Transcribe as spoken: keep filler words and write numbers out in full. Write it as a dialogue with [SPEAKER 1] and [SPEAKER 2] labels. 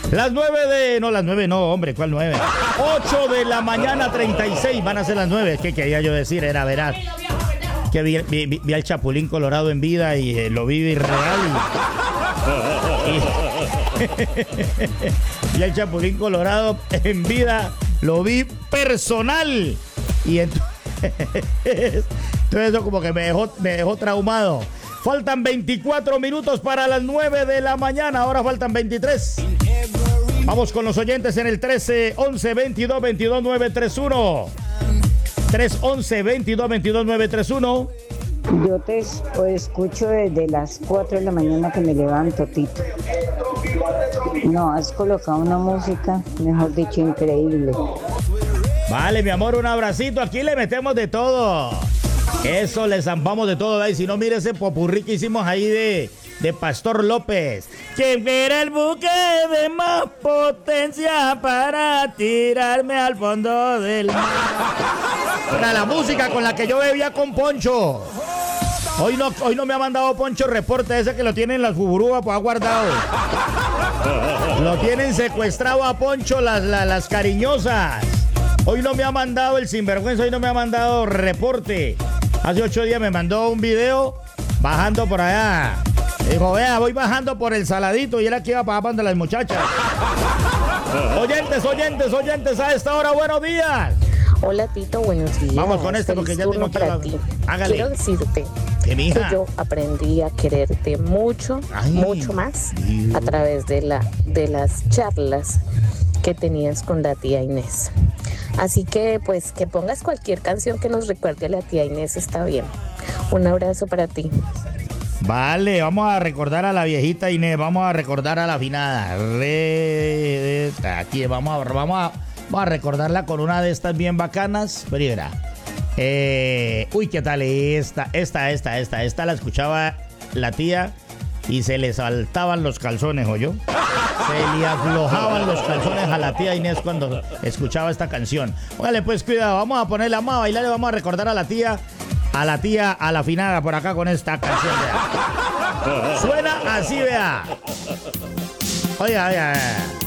[SPEAKER 1] Las nueve de... No, las nueve no, hombre, ¿cuál nueve? ocho de la mañana, treinta y seis, van a ser las nueve. ¿Qué quería yo decir? Era veraz. Que vi, vi, vi, vi al Chapulín Colorado en vida y eh, lo vi real y... y vi al Chapulín Colorado en vida, lo vi personal. Y entonces, entonces eso como que me dejó, me dejó traumado. Faltan veinticuatro minutos para las nueve de la mañana, ahora faltan veintitrés. Vamos con los oyentes en el trece once veintidós veintidós nueve treinta y uno. tres once veintidós veintidós nueve treinta y uno.
[SPEAKER 2] Yo te escucho desde las cuatro de la mañana que me levanto, Tito. No, has colocado una música, mejor dicho, increíble.
[SPEAKER 1] Vale, mi amor, un abracito. Aquí le metemos de todo. Eso, le zampamos de todo. Y si no, mire ese popurrí que hicimos ahí de, de Pastor López. ¿Quién era el buque de más potencia para tirarme al fondo del mar? Era la música con la que yo bebía con Poncho. Hoy no, hoy no me ha mandado Poncho reporte ese que lo tienen las fuburúas, pues ha guardado. Lo tienen secuestrado a Poncho las, las, las cariñosas. Hoy no me ha mandado el sinvergüenza, hoy no me ha mandado reporte. Hace ocho días me mandó un video bajando por allá. Dijo, vea, voy bajando por el Saladito y él aquí iba para donde las muchachas. Oyentes, oyentes, oyentes, a esta hora, buenos días.
[SPEAKER 3] Hola, Tito, buenos días.
[SPEAKER 1] Vamos con este porque ya tengo que...
[SPEAKER 3] para ti.
[SPEAKER 1] Hágale.
[SPEAKER 3] Quiero decirte
[SPEAKER 1] que, mi hija,
[SPEAKER 3] que yo aprendí a quererte mucho, Ay, mucho más Dios. a través de, la, de las charlas que tenías con la tía Inés. Así que, pues, que pongas cualquier canción que nos recuerde a la tía Inés está bien. Un abrazo para ti.
[SPEAKER 1] Vale, vamos a recordar a la viejita Inés, vamos a recordar a la afinada. Re... Aquí, vamos a, vamos, a, vamos a recordarla con una de estas bien bacanas. Primera. Eh, uy, ¿qué tal esta? Esta, esta, esta, esta la escuchaba la tía y se le saltaban los calzones, ¿oyó? Se le aflojaban los calzones a la tía Inés cuando escuchaba esta canción. Póngale pues cuidado, vamos a ponerla, vamos a bailar y vamos a recordar a la tía, a la tía, a la afinada por acá con esta canción, vea. Suena así, vea. Oiga, oiga, oiga.